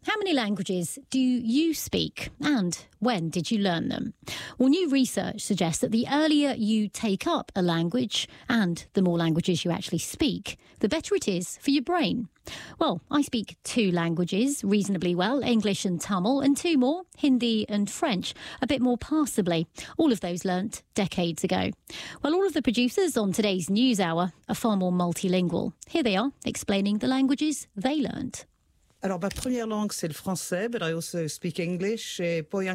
How many languages do you speak, and when did you learn them? Well, new research suggests that the earlier you take up a language and the more languages you actually speak, the better it is for your brain. Well, I speak 2 languages reasonably well, English and Tamil, and 2 more, Hindi and French, a bit more passably. All of those learnt decades ago. Well, all of the producers on today's News Hour are far more multilingual. Here they are, explaining the languages they learnt. Alors, ma première langue, c'est le français, but I also speak English. Et poi